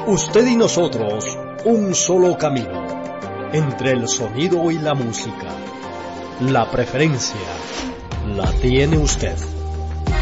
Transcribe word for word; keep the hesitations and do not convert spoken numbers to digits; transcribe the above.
Usted y nosotros, un solo camino, entre el sonido y la música. La preferencia la tiene usted.